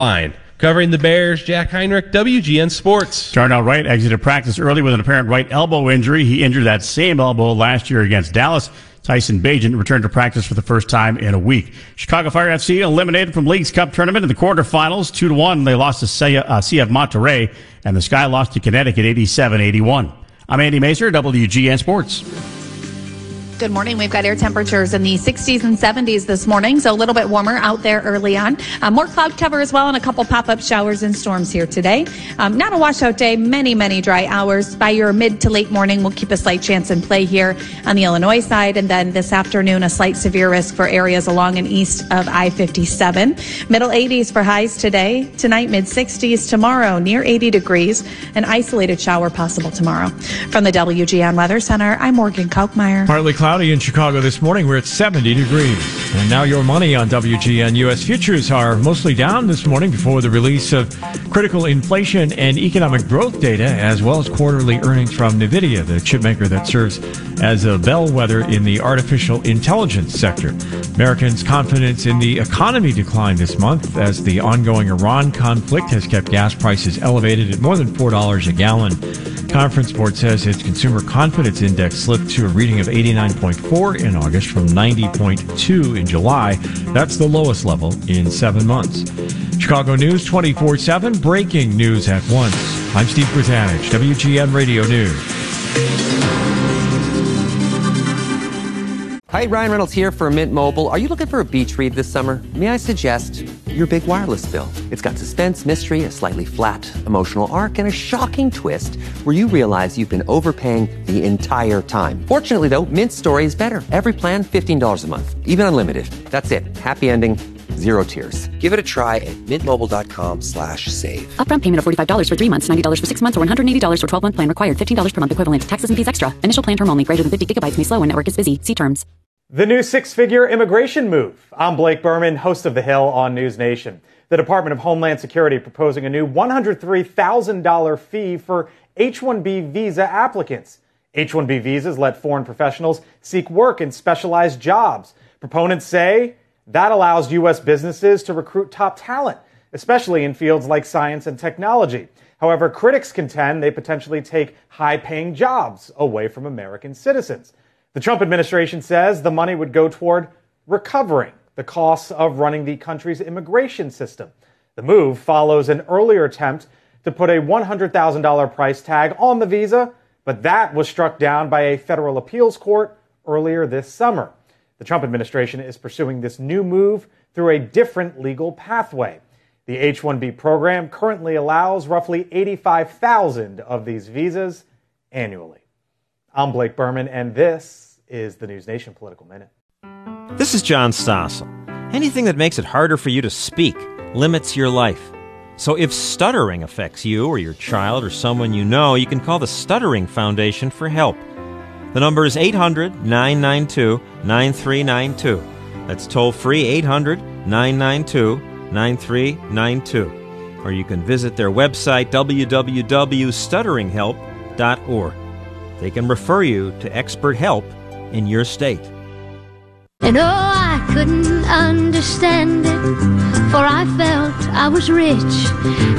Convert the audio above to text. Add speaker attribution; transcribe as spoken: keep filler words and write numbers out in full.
Speaker 1: Line. Covering the Bears, Jack Heinrich, W G N Sports.
Speaker 2: Darnell Wright exited practice early with an apparent right elbow injury. He injured that same elbow last year against Dallas. Tyson Bagent returned to practice for the first time in a week. Chicago Fire F C eliminated from League's Cup tournament in the quarterfinals. two to one, they lost to C F Monterrey, and the Sky lost to Connecticut eighty-seven eighty-one. I'm Andy Mazer, W G N Sports.
Speaker 3: Good morning. We've got air temperatures in the sixties and seventies this morning, so a little bit warmer out there early on. Uh, more cloud cover as well, and a couple pop-up showers and storms here today. Um, not a washout day, many, many dry hours. By your mid to late morning, we'll keep a slight chance in play here on the Illinois side, and then this afternoon, a slight severe risk for areas along and east of I fifty-seven. Middle eighties for highs today. Tonight, mid-sixties. Tomorrow, near eighty degrees. An isolated shower possible tomorrow. From the W G N Weather Center, I'm Morgan Kaukmeyer.
Speaker 4: Partly cloudy in Chicago this morning. We're at seventy degrees. And now your money on W G N. U S futures are mostly down this morning before the release of critical inflation and economic growth data, as well as quarterly earnings from NVIDIA, the chipmaker that serves as a bellwether in the artificial intelligence sector. Americans' confidence in the economy declined this month as the ongoing Iran conflict has kept gas prices elevated at more than four dollars a gallon. Conference Board says its consumer confidence index slipped to a reading of eighty-nine point four in August from ninety point two in July. That's the lowest level in seven months. Chicago News twenty-four seven, breaking news at once. I'm Steve Grzanich, W G N Radio News.
Speaker 5: Hi, Ryan Reynolds here for Mint Mobile. Are you looking for a beach read this summer? May I suggest your big wireless bill? It's got suspense, mystery, a slightly flat emotional arc, and a shocking twist where you realize you've been overpaying the entire time. Fortunately, though, Mint's story is better. Every plan, fifteen dollars a month, even unlimited. That's it. Happy ending, zero tears. Give it a try at mintmobile.com slash save.
Speaker 6: Upfront payment of forty-five dollars for three months, ninety dollars for six months, or one hundred eighty dollars for twelve-month plan required. fifteen dollars per month equivalent. Taxes and fees extra. Initial plan term only. Greater than fifty gigabytes may slow when network is busy. See terms.
Speaker 7: The new six-figure immigration move. I'm Blake Berman, host of The Hill on News Nation. The Department of Homeland Security proposing a new one hundred three thousand dollars fee for H one B visa applicants. H one B visas let foreign professionals seek work in specialized jobs. Proponents say that allows U S businesses to recruit top talent, especially in fields like science and technology. However, critics contend they potentially take high-paying jobs away from American citizens. The Trump administration says the money would go toward recovering the costs of running the country's immigration system. The move follows an earlier attempt to put a one hundred thousand dollars price tag on the visa, but that was struck down by a federal appeals court earlier this summer. The Trump administration is pursuing this new move through a different legal pathway. The H one B program currently allows roughly eighty-five thousand of these visas annually. I'm Blake Berman, and this is the News Nation Political Minute.
Speaker 8: This is John Stossel. Anything that makes it harder for you to speak limits your life. So if stuttering affects you or your child or someone you know, you can call the Stuttering Foundation for help. The number is eight hundred, nine nine two, nine three nine two. That's toll-free eight hundred, nine nine two, nine three nine two. Or you can visit their website, w w w dot stuttering help dot org. They can refer you to expert help in your state.
Speaker 9: And oh, I couldn't understand it, for I felt I was rich.